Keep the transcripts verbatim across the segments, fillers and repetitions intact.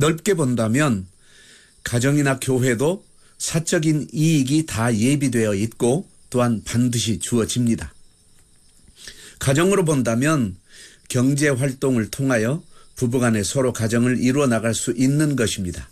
넓게 본다면 가정이나 교회도 사적인 이익이 다 예비되어 있고 또한 반드시 주어집니다. 가정으로 본다면 경제활동을 통하여 부부간에 서로 가정을 이루어 나갈 수 있는 것입니다.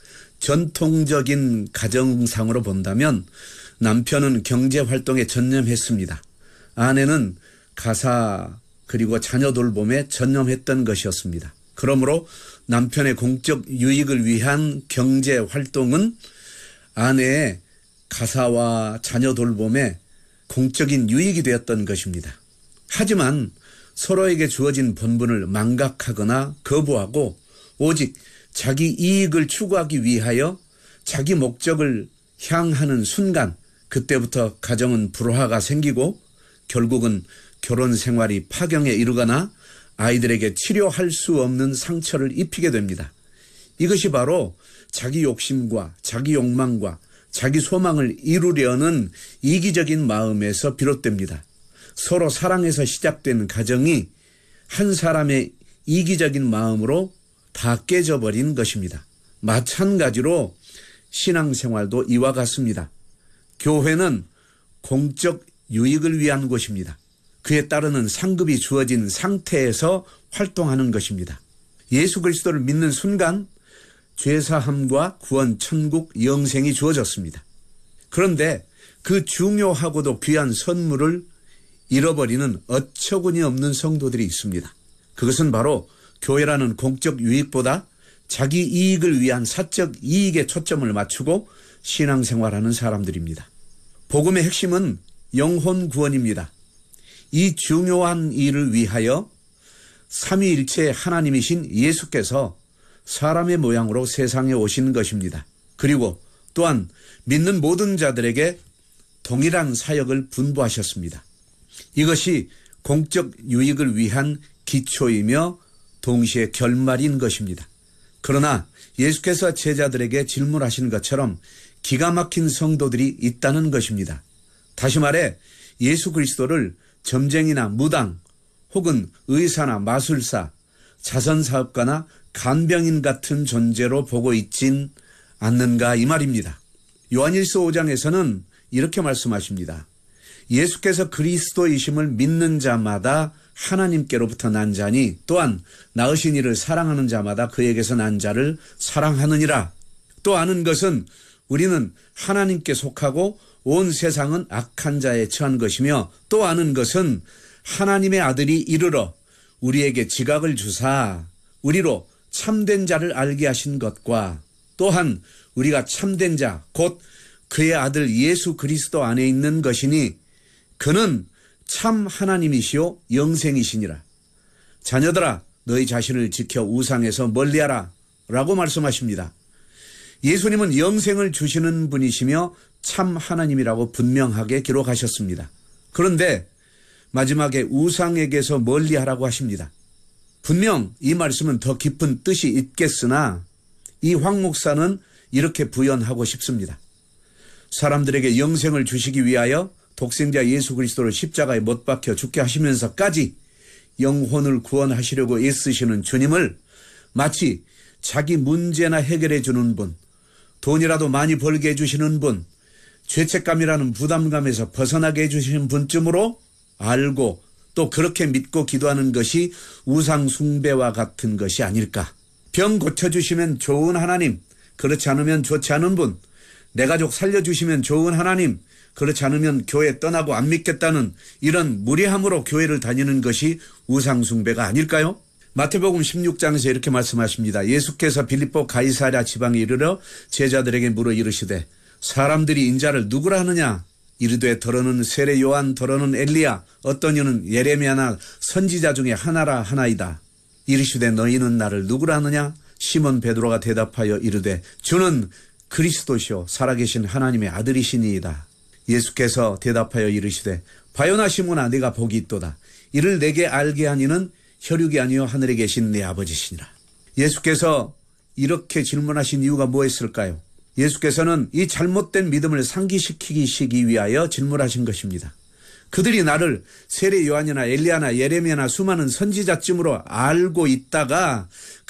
전통적인 가정상으로 본다면 남편은 경제활동에 전념했습니다. 아내는 가사 그리고 자녀 돌봄에 전념했던 것이었습니다. 그러므로 남편의 공적 유익을 위한 경제활동은 아내의 가사와 자녀 돌봄에 공적인 유익이 되었던 것입니다. 하지만 서로에게 주어진 본분을 망각하거나 거부하고 오직 자기 이익을 추구하기 위하여 자기 목적을 향하는 순간, 그때부터 가정은 불화가 생기고 결국은 결혼 생활이 파경에 이르거나 아이들에게 치료할 수 없는 상처를 입히게 됩니다. 이것이 바로 자기 욕심과 자기 욕망과 자기 소망을 이루려는 이기적인 마음에서 비롯됩니다. 서로 사랑해서 시작된 가정이 한 사람의 이기적인 마음으로 다 깨져버린 것입니다. 마찬가지로 신앙생활도 이와 같습니다. 교회는 공적 유익을 위한 곳입니다. 그에 따르는 상급이 주어진 상태에서 활동하는 것입니다. 예수 그리스도를 믿는 순간 죄사함과 구원, 천국, 영생이 주어졌습니다. 그런데 그 중요하고도 귀한 선물을 잃어버리는 어처구니 없는 성도들이 있습니다. 그것은 바로 교회라는 공적 유익보다 자기 이익을 위한 사적 이익에 초점을 맞추고 신앙생활하는 사람들입니다. 복음의 핵심은 영혼 구원입니다. 이 중요한 일을 위하여 삼위일체 하나님이신 예수께서 사람의 모양으로 세상에 오신 것입니다. 그리고 또한 믿는 모든 자들에게 동일한 사역을 분부하셨습니다. 이것이 공적 유익을 위한 기초이며 동시에 결말인 것입니다. 그러나 예수께서 제자들에게 질문하신 것처럼 기가 막힌 성도들이 있다는 것입니다. 다시 말해 예수 그리스도를 점쟁이나 무당 혹은 의사나 마술사, 자선사업가나 간병인 같은 존재로 보고 있진 않는가 이 말입니다. 요한일서 오 장에서는 이렇게 말씀하십니다. 예수께서 그리스도이심을 믿는 자마다 하나님께로부터 난 자니 또한 낳으신 이를 사랑하는 자마다 그에게서 난 자를 사랑하느니라. 또 아는 것은 우리는 하나님께 속하고 온 세상은 악한 자에 처한 것이며 또 아는 것은 하나님의 아들이 이르러 우리에게 지각을 주사 우리로 참된 자를 알게 하신 것과 또한 우리가 참된 자 곧 그의 아들 예수 그리스도 안에 있는 것이니 그는 참 하나님이시요 영생이시니라. 자녀들아 너희 자신을 지켜 우상에서 멀리하라 라고 말씀하십니다. 예수님은 영생을 주시는 분이시며 참 하나님이라고 분명하게 기록하셨습니다. 그런데 마지막에 우상에게서 멀리하라고 하십니다. 분명 이 말씀은 더 깊은 뜻이 있겠으나 이 황 목사는 이렇게 부연하고 싶습니다. 사람들에게 영생을 주시기 위하여 독생자 예수 그리스도를 십자가에 못 박혀 죽게 하시면서까지 영혼을 구원하시려고 애쓰시는 주님을 마치 자기 문제나 해결해 주는 분, 돈이라도 많이 벌게 해주시는 분, 죄책감이라는 부담감에서 벗어나게 해주시는 분쯤으로 알고 또 그렇게 믿고 기도하는 것이 우상 숭배와 같은 것이 아닐까. 병 고쳐주시면 좋은 하나님, 그렇지 않으면 좋지 않은 분, 내 가족 살려주시면 좋은 하나님, 그렇지 않으면 교회 떠나고 안 믿겠다는 이런 무례함으로 교회를 다니는 것이 우상 숭배가 아닐까요? 마태복음 십육 장에서 이렇게 말씀하십니다. 예수께서 빌립보 가이사랴 지방에 이르러 제자들에게 물어 이르시되 사람들이 인자를 누구라 하느냐? 이르되 더러는 세례 요한, 더러는 엘리야, 어떤 이는 예레미야나 선지자 중에 하나라 하나이다. 이르시되 너희는 나를 누구라 하느냐? 시몬 베드로가 대답하여 이르되 주는 그리스도시요 살아계신 하나님의 아들이시니이다. 예수께서 대답하여 이르시되 바요나 시몬아 네가 복이 있도다. 이를 내게 알게 하니는 혈육이 아니요 하늘에 계신 내 아버지시니라. 예수께서 이렇게 질문하신 이유가 뭐였을까요? 예수께서는 이 잘못된 믿음을 상기시키기 위하여 질문하신 것입니다. 그들이 나를 세례 요한이나 엘리야나 예레미야나 수많은 선지자쯤으로 알고 있다가